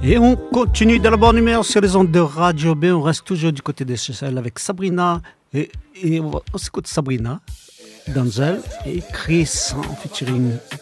Et on continue dans la bonne humeur sur les ondes de Radio B. On reste toujours du côté des Seychelles avec Sabrina. Et on s'écoute Sabrina, Denzel et Chris en featuring